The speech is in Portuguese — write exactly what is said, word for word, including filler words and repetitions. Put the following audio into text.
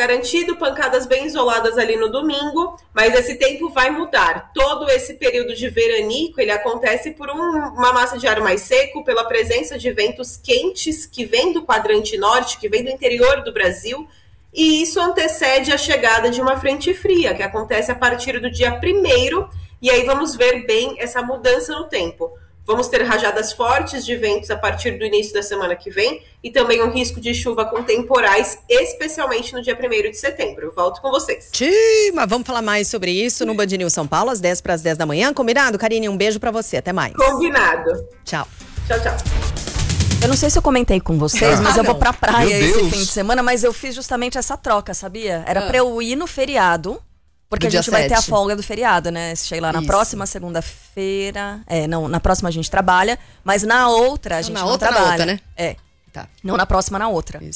garantido, pancadas bem isoladas ali no domingo, mas esse tempo vai mudar. Todo esse período de veranico, ele acontece por um, uma massa de ar mais seco, pela presença de ventos quentes que vêm do quadrante norte, que vem do interior do Brasil, e isso antecede a chegada de uma frente fria, que acontece a partir do dia primeiro, e aí vamos ver bem essa mudança no tempo. Vamos ter rajadas fortes de ventos a partir do início da semana que vem e também um risco de chuva com temporais, especialmente no dia primeiro de setembro. Eu volto com vocês. Tchim, mas vamos falar mais sobre isso no Band News São Paulo, às dez para as dez da manhã. Combinado? Karine, um beijo pra você. Até mais. Combinado. Tchau. Tchau, tchau. Eu não sei se eu comentei com vocês, Ah, mas eu não. vou pra praia Meu esse Deus. fim de semana, mas eu fiz justamente essa troca, sabia? Era Ah. pra eu ir no feriado, porque Do a gente dia vai ter a sete. folga do feriado, né? Chega lá na Isso. próxima segunda-feira. É, não, na próxima a gente trabalha, mas na outra a gente na não outra, na trabalha. outra, né? É. Tá. Não na próxima, na outra. Isso.